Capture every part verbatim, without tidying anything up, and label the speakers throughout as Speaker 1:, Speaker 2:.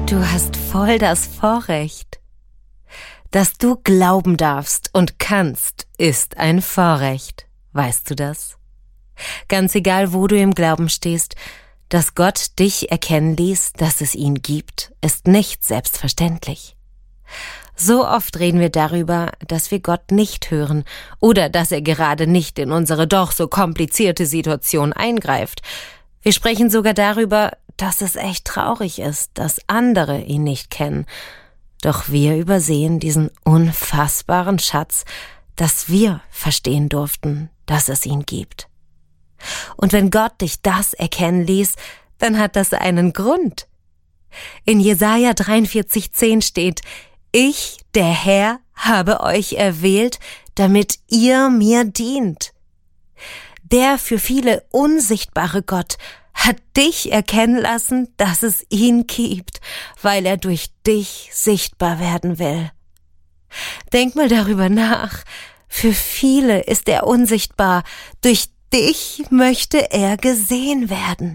Speaker 1: Du hast voll das Vorrecht. Dass du glauben darfst und kannst, ist ein Vorrecht. Weißt du das? Ganz egal, wo du im Glauben stehst, dass Gott dich erkennen ließ, dass es ihn gibt, ist nicht selbstverständlich. So oft reden wir darüber, dass wir Gott nicht hören oder dass er gerade nicht in unsere doch so komplizierte Situation eingreift. Wir sprechen sogar darüber, dass es echt traurig ist, dass andere ihn nicht kennen. Doch wir übersehen diesen unfassbaren Schatz, dass wir verstehen durften, dass es ihn gibt. Und wenn Gott dich das erkennen ließ, dann hat das einen Grund. In Jesaja dreiundvierzig zehn steht: Ich, der Herr, habe euch erwählt, damit ihr mir dient. Der für viele unsichtbare Gott hat dich erkennen lassen, dass es ihn gibt, weil er durch dich sichtbar werden will. Denk mal darüber nach. Für viele ist er unsichtbar. Durch dich möchte er gesehen werden.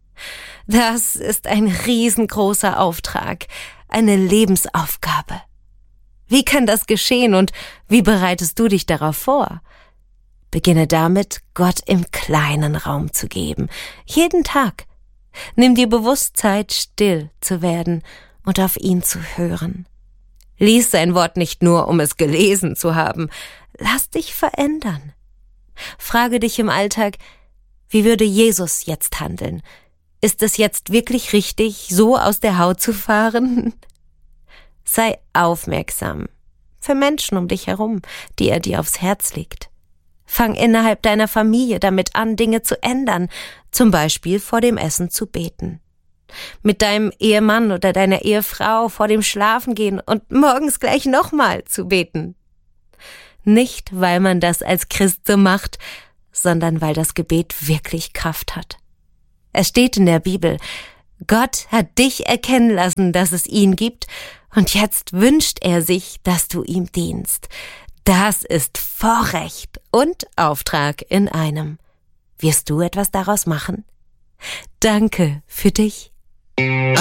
Speaker 1: Das ist ein riesengroßer Auftrag, eine Lebensaufgabe. Wie kann das geschehen und wie bereitest du dich darauf vor? Beginne damit, Gott im kleinen Raum zu geben. Jeden Tag. Nimm dir bewusst Zeit, still zu werden und auf ihn zu hören. Lies sein Wort nicht nur, um es gelesen zu haben. Lass dich verändern. Frage dich im Alltag, wie würde Jesus jetzt handeln? Ist es jetzt wirklich richtig, so aus der Haut zu fahren? Sei aufmerksam für Menschen um dich herum, die er dir aufs Herz legt. Fang innerhalb deiner Familie damit an, Dinge zu ändern, zum Beispiel vor dem Essen zu beten. Mit deinem Ehemann oder deiner Ehefrau vor dem Schlafengehen und morgens gleich nochmal zu beten. Nicht, weil man das als Christ so macht, sondern weil das Gebet wirklich Kraft hat. Es steht in der Bibel: Gott hat dich erkennen lassen, dass es ihn gibt, und jetzt wünscht er sich, dass du ihm dienst. Das ist Vorrecht und Auftrag in einem. Wirst du etwas daraus machen? Danke für dich.